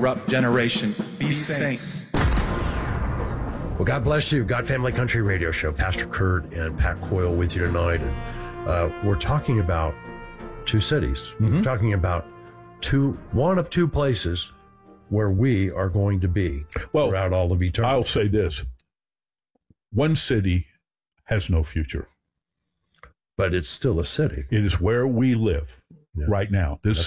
corrupt generation. Be saints. Well, God bless you. God Family Country Radio Show. Pastor Kurt and Pat Coyle with you tonight. And we're talking about two cities. Mm-hmm. We're talking about one of two places where we are going to be throughout all of eternity. I'll say this. One city has no future. But it's still a city. It is where we live right now. This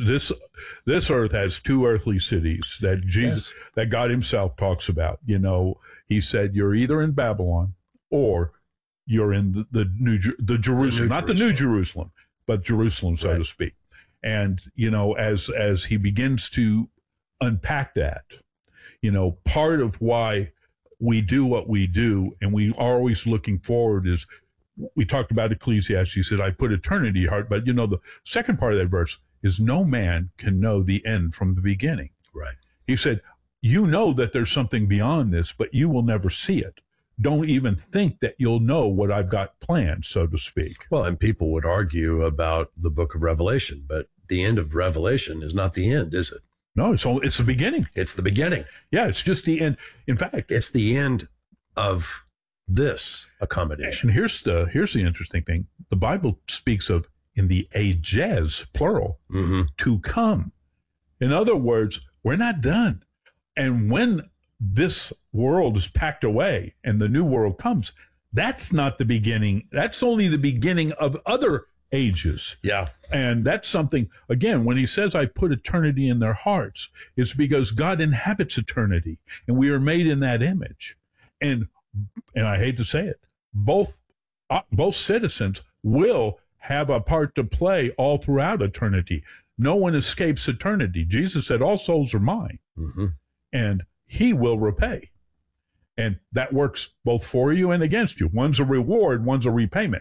earth has two earthly cities that Jesus, that God himself talks about. You know, he said, you're either in Babylon or you're in the Jerusalem, not the New Jerusalem, but Jerusalem, so to speak. And, you know, as he begins to unpack that, you know, part of why we do what we do and we are always looking forward is, we talked about Ecclesiastes. He said, I put eternity at heart. But, you know, the second part of that verse is no man can know the end from the beginning. Right. He said, you know that there's something beyond this, but you will never see it. Don't even think that you'll know what I've got planned, so to speak. Well, and people would argue about the book of Revelation, but the end of Revelation is not the end, is it? No, it's the beginning. It's the beginning. Yeah, it's just the end. In fact, it's the end of this accommodation. And here's the interesting thing. The Bible speaks of in the ages, plural, to come. In other words, we're not done. And when this world is packed away and the new world comes, that's not the beginning. That's only the beginning of other ages. Yeah. And that's something, again, when he says, I put eternity in their hearts, it's because God inhabits eternity and we are made in that image. And I hate to say it, both citizens will have a part to play all throughout eternity. No one escapes eternity. Jesus said, all souls are mine, and he will repay. And that works both for you and against you. One's a reward, one's a repayment.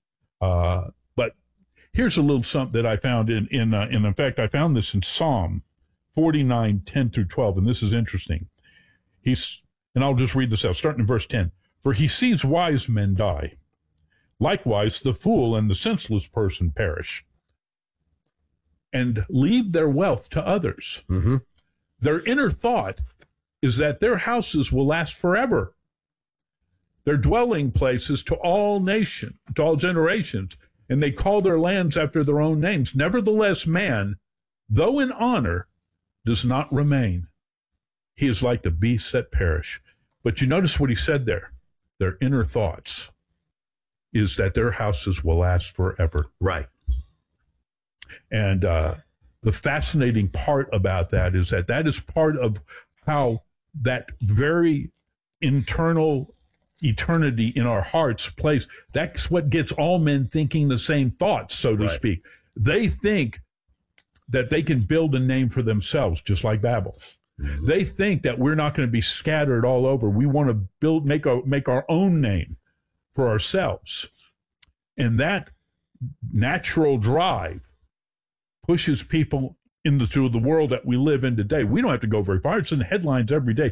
But here's a little something that I found in fact, I found this in Psalm 49, 10 through 12, and this is interesting. And I'll just read this out, starting in verse 10. For he sees wise men die. Likewise, the fool and the senseless person perish and leave their wealth to others. Their inner thought is that their houses will last forever. Their dwelling places to all nations, to all generations, and they call their lands after their own names. Nevertheless, man, though in honor, does not remain. He is like the beasts that perish. But you notice what he said there. Their inner thoughts is that their houses will last forever. Right. And the fascinating part about that is that is part of how that very internal eternity in our hearts plays. That's what gets all men thinking the same thoughts, so to speak. They think that they can build a name for themselves, just like Babel. They think that we're not going to be scattered all over. We want to make our own name for ourselves. And that natural drive pushes people into the world that we live in today. We don't have to go very far. It's in the headlines every day.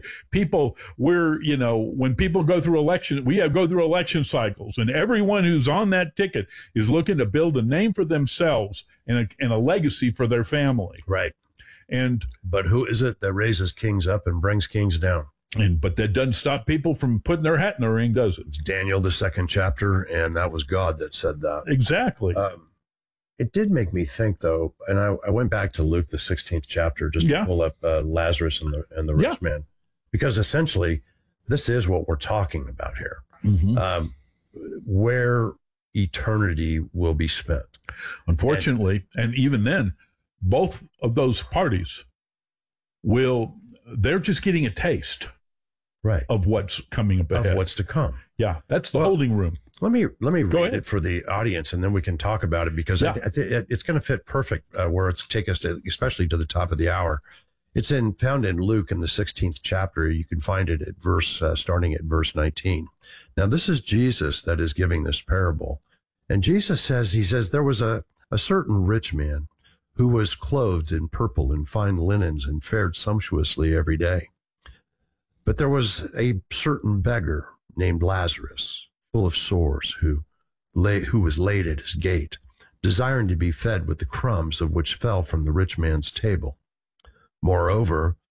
When people go through go through election cycles, and everyone who's on that ticket is looking to build a name for themselves and a legacy for their family. Right. But who is it that raises kings up and brings kings down? But that doesn't stop people from putting their hat in the ring, does it? It's Daniel, the 2nd chapter, and that was God that said that. Exactly. It did make me think, though, and I went back to Luke, the 16th chapter, just to pull up Lazarus and the rich man, because essentially this is what we're talking about here, where eternity will be spent. Unfortunately, and even then, both of those parties they're just getting a taste of what's coming up ahead. Of what's to come. Yeah, that's the holding room. Let me read it for the audience, and then we can talk about it, because it's going to fit perfect where it's take us to, especially to the top of the hour. It's found in Luke in the 16th chapter. You can find it at starting at verse 19. Now, this is Jesus that is giving this parable. And Jesus says, there was a certain rich man who was clothed in purple and fine linens and fared sumptuously every day. But there was a certain beggar named Lazarus, full of sores, who was laid at his gate, desiring to be fed with the crumbs of which fell from the rich man's table. Moreover,